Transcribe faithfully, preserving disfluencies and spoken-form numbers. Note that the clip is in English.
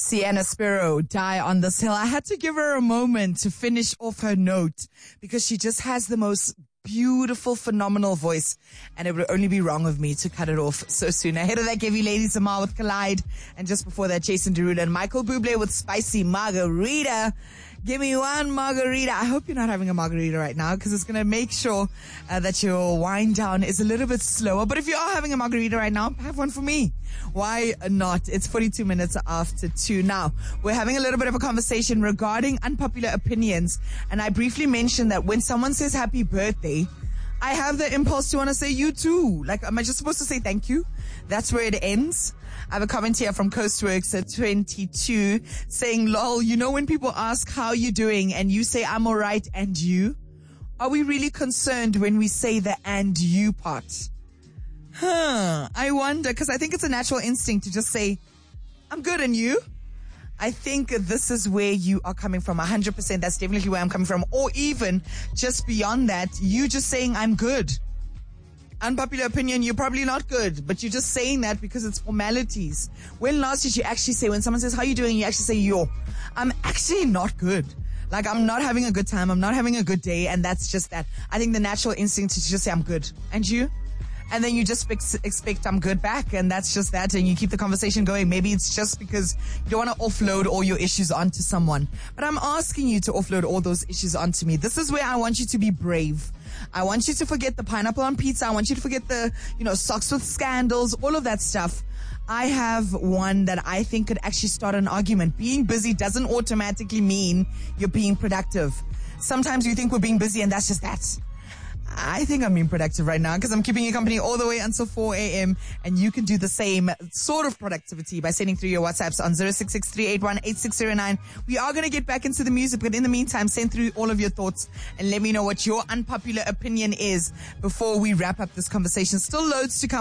Sienna Sparrow, Die on This Hill. I had to give her a moment to finish off her note because she just has the most beautiful, phenomenal voice, and it would only be wrong of me to cut it off so soon. Ahead of that, gave you Lady Samar with Collide, and just before that, Jason Derulo and Michael Bublé with Spicy Margarita. Give me one margarita. I hope you're not having a margarita right now because it's going to make sure uh, that your wind down is a little bit slower. But if you are having a margarita right now, have one for me. Why not? It's forty-two minutes after two. Now, we're having a little bit of a conversation regarding unpopular opinions. And I briefly mentioned that when someone says happy birthday, I have the impulse to want to say you too. Like, am I just supposed to say thank you? That's where it ends. I have a comment here from Coastworks at twenty-two saying, lol, you know when people ask how you doing and you say I'm alright and you? Are we really concerned when we say the and you part? Huh. I wonder, because I think it's a natural instinct to just say, I'm good and you? I think this is where you are coming from. one hundred percent. That's definitely where I'm coming from. Or even just beyond that, you just saying I'm good. Unpopular opinion, you're probably not good, but you're just saying that because it's formalities. When last did you actually say, when someone says, how you doing? You actually say, yo, I'm actually not good. Like, I'm not having a good time. I'm not having a good day. And that's just that. I think the natural instinct is to just say, I'm good. And you? And then you just expect, expect I'm good back, and that's just that, and you keep the conversation going. Maybe it's just because you don't want to offload all your issues onto someone. But I'm asking you to offload all those issues onto me. This is where I want you to be brave. I want you to forget the pineapple on pizza. I want you to forget the, you know, socks with scandals, all of that stuff. I have one that I think could actually start an argument. Being busy doesn't automatically mean you're being productive. Sometimes you think we're being busy, and that's just that. I think I'm being productive right now because I'm keeping you company all the way until four a.m. and you can do the same sort of productivity by sending through your WhatsApps on zero six six three eight one eight six zero nine. We are going to get back into the music, but in the meantime, send through all of your thoughts and let me know what your unpopular opinion is before we wrap up this conversation. Still loads to come.